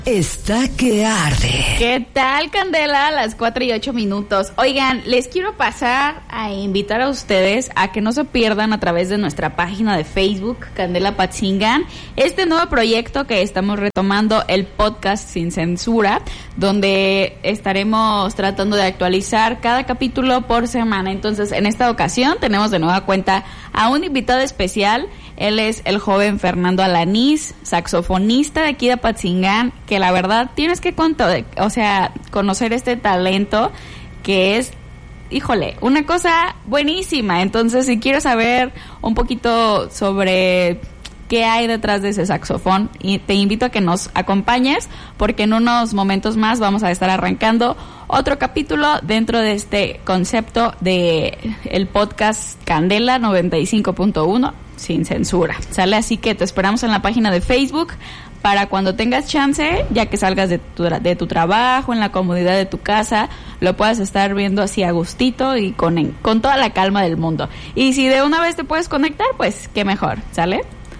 Está que arde. ¿Qué tal, Candela? Las 4:08. Oigan, les quiero pasar a invitar a ustedes a que no se pierdan a través de nuestra página de Facebook, Candela Patzingán, este nuevo proyecto que estamos retomando, el podcast Sin Censura, donde estaremos tratando de actualizar cada capítulo por semana. Entonces, en esta ocasión tenemos de nueva cuenta a un invitado especial. Él es el joven Fernando Alanís, saxofonista de aquí de Patzingán, que la verdad tienes que conocer este talento que es, híjole, una cosa buenísima. Entonces, si quieres saber un poquito sobre qué hay detrás de ese saxofón, y te invito a que nos acompañes, porque en unos momentos más vamos a estar arrancando otro capítulo dentro de este concepto de el podcast Candela 95.1 Sin Censura, ¿sale? Así que te esperamos en la página de Facebook para cuando tengas chance, ya que salgas de tu trabajo, en la comodidad de tu casa, lo puedas estar viendo así a gustito y con toda la calma del mundo. Y si de una vez te puedes conectar, pues qué mejor, ¿sale?